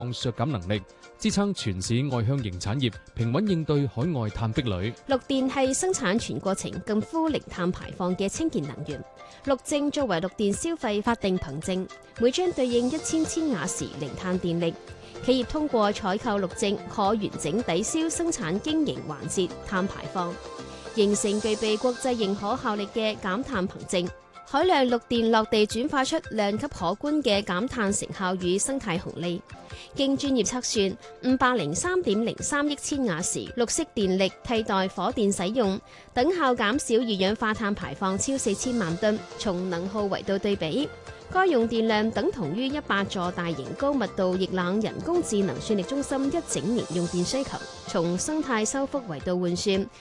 削減能力，支撐全市外向型產業平穩應對海外碳壁壘。 綠電係生產全過程近乎零碳排放嘅清潔能源。綠證作為綠電消費法定憑證，每張對應1000千瓦時零碳電力。企業通過採購綠證，可完整抵消生產經營環節碳排放，形成具備國際認可效力嘅減碳憑證。海量綠電落地轉化出量級可觀嘅減碳成效與生態紅利。經專業測算，503.03億千瓦時綠色電力替代火電使用，等效減少二氧化碳排放超4000萬噸。從能耗維度對比，該用電量等同於100座大型高密度液冷人工智能算力中心一整年用電需求。從生態修復維度換算，